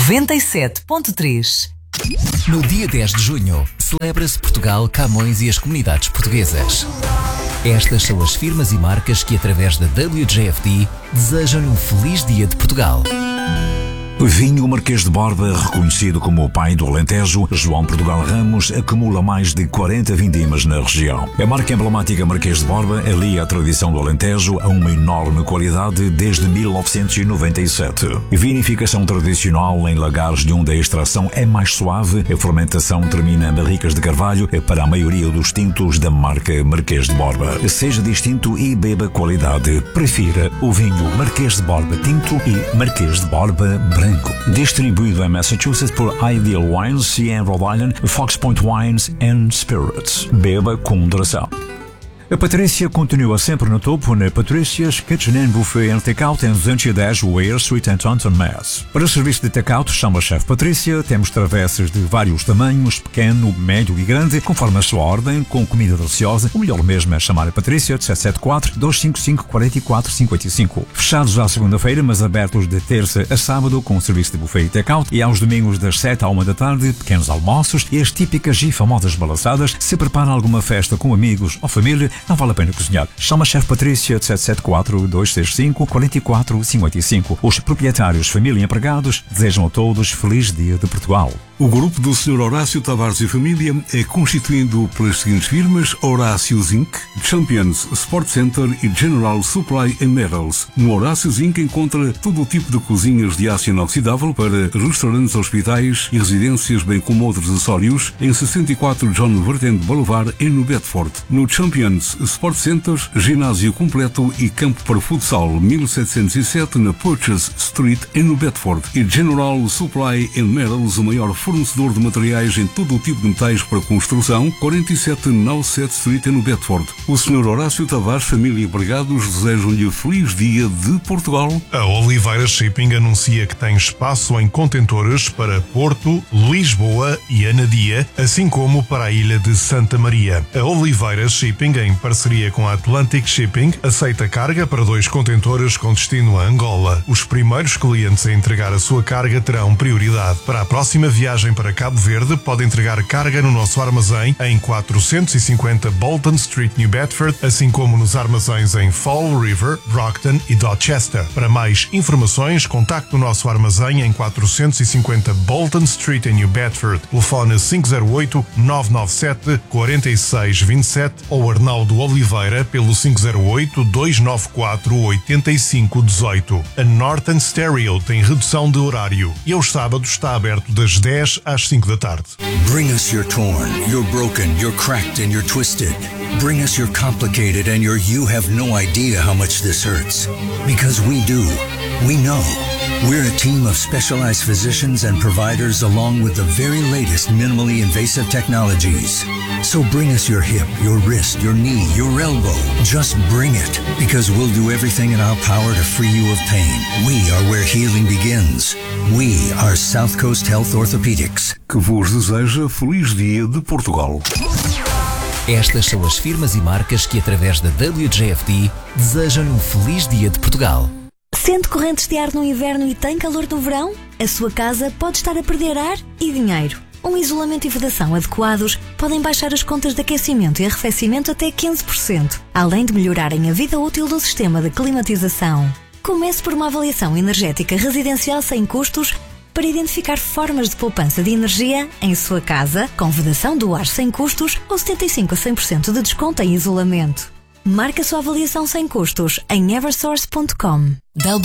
97.3. No dia 10 de junho, celebra-se Portugal, Camões e as comunidades portuguesas. Estas são as firmas e marcas que, através da WJFD, desejam-lhe um feliz dia de Portugal. Vinho Marquês de Borba, reconhecido como o pai do Alentejo, João Portugal Ramos acumula mais de 40 vindimas na região. A marca emblemática Marquês de Borba alia a tradição do Alentejo a uma enorme qualidade desde 1997. Vinificação tradicional em lagares de onde a extração é mais suave, a fermentação termina em barricas de carvalho para a maioria dos tintos da marca Marquês de Borba. Seja distinto e beba qualidade. Prefira o vinho Marquês de Borba Tinto e Marquês de Borba Branco. Distribuído em Massachusetts por Ideal Wines e em Rhode Island, Fox Point Wines and Spirits. Beba com moderação. A Patrícia continua sempre no topo na Patrícia's Kitchen and Buffet and Takeout em 210 Weir Street em Taunton, Mass. Para o serviço de takeout, chama a Chef Patrícia. Temos travessas de vários tamanhos, pequeno, médio e grande, conforme a sua ordem, com comida deliciosa. O melhor mesmo é chamar a Patrícia de 774-255-4455. Fechados à segunda-feira, mas abertos de terça a sábado com o serviço de buffet e takeout. E aos domingos das 7 à 1 da tarde, pequenos almoços e as típicas e famosas balançadas. Se prepara alguma festa com amigos ou família, não vale a pena cozinhar. Chama a Chef Patrícia de 774-265-4455. Os proprietários, família e empregados desejam a todos feliz dia de Portugal. O grupo do Sr. Horácio Tavares e Família é constituído pelas seguintes firmas: Horácios Inc., Champions Sport Center e General Supply and Metals. No Horácios Inc. encontra todo o tipo de cozinhas de aço inoxidável para restaurantes, hospitais e residências, bem como outros acessórios, em 64 John Vertend Boulevard, em New Bedford. No Champions Sport Center, ginásio completo e campo para futsal, 1707 na Purchase Street, em New Bedford. E General Supply and Metals, o maior fornecedor de materiais em todo o tipo de metais para construção, 47 Nauset Street, no Bedford. O Sr. Horácio Tavares, família e empregados desejam-lhe feliz dia de Portugal. A Oliveira Shipping anuncia que tem espaço em contentores para Porto, Lisboa e Anadia, assim como para a ilha de Santa Maria. A Oliveira Shipping, em parceria com a Atlantic Shipping, aceita carga para 2 contentores com destino a Angola. Os primeiros clientes a entregar a sua carga terão prioridade. Para a próxima viagem para Cabo Verde, pode entregar carga no nosso armazém em 450 Bolton Street, New Bedford, assim como nos armazéns em Fall River, Brockton e Dorchester. Para mais informações, contacte o nosso armazém em 450 Bolton Street, em New Bedford. Telefone 508-997-4627 ou Arnaldo Oliveira pelo 508-294-8518. A Northern Stereo tem redução de horário e aos sábados está aberto das 10 às 5 da tarde. Bring us your torn, your broken, your cracked and your twisted. Bring us your complicated and your you have no idea how much this hurts. Because we do. We know. We're a team of specialized physicians and providers along with the very latest minimally invasive technologies. So bring us your hip, your wrist, your knee, your elbow. Just bring it, because we'll do everything in our power to free you of pain. We are where healing begins. We are South Coast Health Orthopedics. Que vos deseja feliz dia de Portugal. Estas são as firmas e marcas que, através da WJFD, desejam-lhe um feliz dia de Portugal. Sente correntes de ar no inverno e tem calor no verão? A sua casa pode estar a perder ar e dinheiro. Um isolamento e vedação adequados podem baixar as contas de aquecimento e arrefecimento até 15%, além de melhorarem a vida útil do sistema de climatização. Comece por uma avaliação energética residencial sem custos para identificar formas de poupança de energia em sua casa, com vedação do ar sem custos ou 75 a 100% de desconto em isolamento. Marque a sua avaliação sem custos em eversource.com.